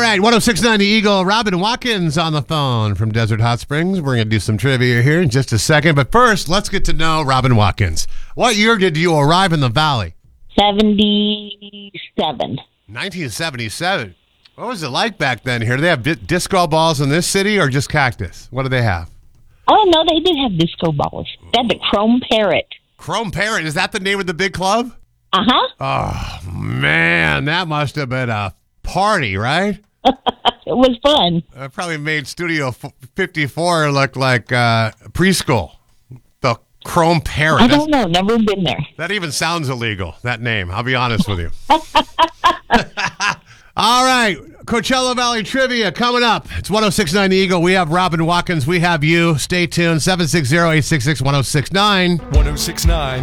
right, 106.9 The Eagle. Robin Watkins on the phone from Desert Hot Springs. We're going to do some trivia here in just a second. But first, let's get to know Robin Watkins. What year did you arrive in the Valley? 77. 1977. What was it like back then here? Do they have disco balls in this city or just cactus? What do they have? Oh, no, they did have disco balls. They had the Chrome Parrot. Chrome Parrot. Is that the name of the big club? Uh-huh. Oh, man. That must have been a party, right? It was fun. It probably made Studio 54 look like preschool. The Chrome Parrot. I don't know. Never been there. That even sounds illegal, that name. I'll be honest with you. All right. Coachella Valley Trivia coming up. It's 106.9 The Eagle. We have Robin Watkins. We have you. Stay tuned. 760-866-1069. 106.9